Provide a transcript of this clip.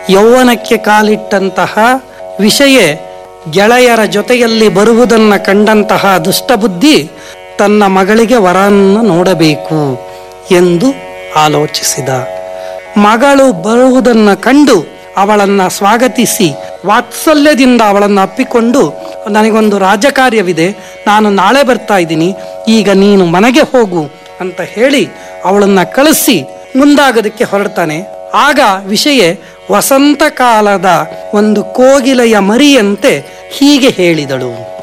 ಯೌವನಕ್ಕೆ ಕಾಲಿಟ್ಟಂತಹ ವಿಷಯ ಗೆಳೆಯರ ಜೊತೆಯಲ್ಲಿ ಬರುವುದನ್ನು ಕಂಡಂತಹ ದುಷ್ಟಬುದ್ಧಿ ತನ್ನ ಮಗಳಿಗೆ ವರನ್ನು ನೋಡಬೇಕು ಎಂದು ಆಲೋಚಿಸಿದ. ಮಗಳು ಬರುವುದನ್ನು ಕಂಡು ಅವಳನ್ನು ಸ್ವಾಗತಿಸಿ ವಾತ್ಸಲ್ಯದಿಂದ ಅವಳನ್ನು ಅಪ್ಪಿಕೊಂಡು, ನನಗೊಂದು ರಾಜಕಾರ್ಯವಿದೆ, ನಾನು ನಾಳೆ ಬರ್ತಾ ಇದ್ದೀನಿ, ಈಗ ನೀನು ಮನೆಗೆ ಹೋಗು ಅಂತ ಹೇಳಿ ಅವಳನ್ನು ಕಳಿಸಿ ಮುಂದಾಗೋದಕ್ಕೆ ಹೊರಡ್ತಾನೆ. ಆಗ ವಿಷಯ ವಸಂತ ಕಾಲದ ಒಂದು ಕೋಗಿಲೆಯ ಮರಿಯಂತೆ ಹೀಗೆ ಹೇಳಿದಳು.